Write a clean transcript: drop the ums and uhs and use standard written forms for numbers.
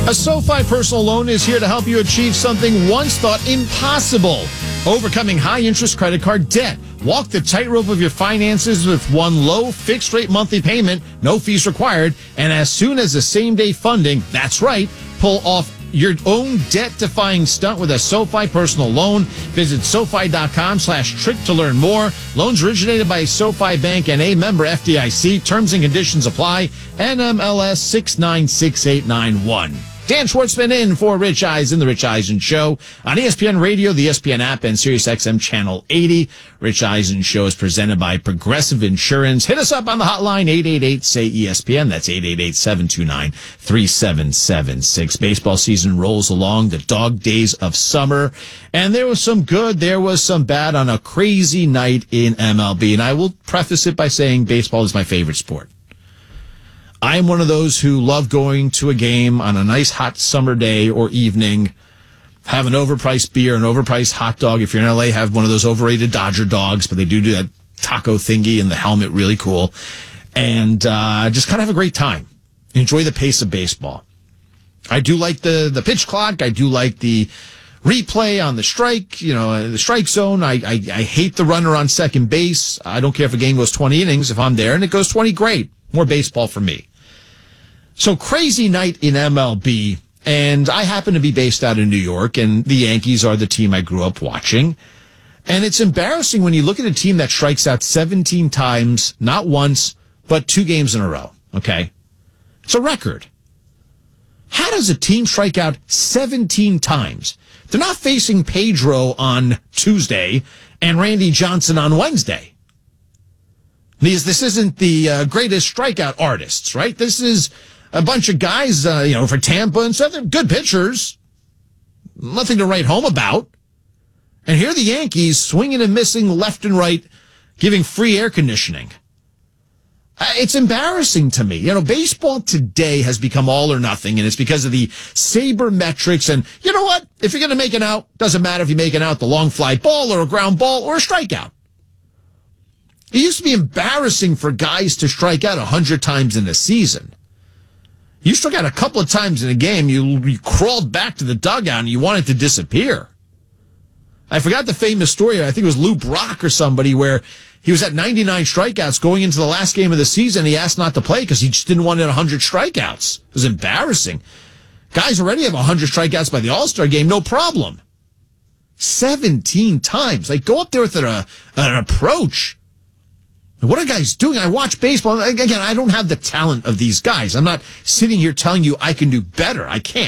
A SoFi personal loan is here to help you achieve something once thought impossible. Overcoming high-interest credit card debt. Walk the tightrope of your finances with one low fixed-rate monthly payment, no fees required, and as soon as the same-day funding, that's right, pull off your own debt-defying stunt with a SoFi personal loan. Visit SoFi.com/trick to learn more. Loans originated by SoFi Bank and a member FDIC. Terms and conditions apply. NMLS 696891. Dan Schwartzman in for Rich Eisen, The Rich Eisen Show on ESPN Radio, the ESPN app, and SiriusXM Channel 80. Rich Eisen Show is presented by Progressive Insurance. Hit us up on the hotline, 888-SAY-ESPN. That's 888-729-3776. Baseball season rolls along, the dog days of summer, and there was some good, there was some bad on a crazy night in MLB. And I will preface it by saying baseball is my favorite sport. I am one of those who love going to a game on a nice hot summer day or evening, have an overpriced beer, an overpriced hot dog. If you're in LA, have one of those overrated Dodger dogs, but they do that taco thingy and the helmet really cool. And just kind of have a great time. Enjoy the pace of baseball. I do like the pitch clock. I do like the replay on the strike, the strike zone. I hate the runner on second base. I don't care if a game goes 20 innings. If I'm there and it goes 20, great. More baseball for me. So crazy night in MLB, and I happen to be based out in New York, and the Yankees are the team I grew up watching. And it's embarrassing when you look at a team that strikes out 17 times, not once, but 2 games in a row, okay? It's a record. How does a team strike out 17 times? They're not facing Pedro on Tuesday and Randy Johnson on Wednesday. This isn't the greatest strikeout artists, right? This is a bunch of guys, for Tampa and stuff. They're good pitchers. Nothing to write home about. And here are the Yankees swinging and missing left and right, giving free air conditioning. It's embarrassing to me. Baseball today has become all or nothing, and it's because of the sabermetrics. And you know what? If you're going to make an out, doesn't matter if you make an out, the long fly ball or a ground ball or a strikeout. It used to be embarrassing for guys to strike out 100 times in a season. You struck out a couple of times in a game, you crawled back to the dugout and you wanted to disappear. I forgot the famous story. I think it was Lou Brock or somebody where he was at 99 strikeouts going into the last game of the season. He asked not to play because he just didn't want 100 strikeouts. It was embarrassing. Guys already have 100 strikeouts by the All-Star game, no problem. 17 times. Go up there with an approach. What are guys doing? I watch baseball. Again, I don't have the talent of these guys. I'm not sitting here telling you I can do better. I can't.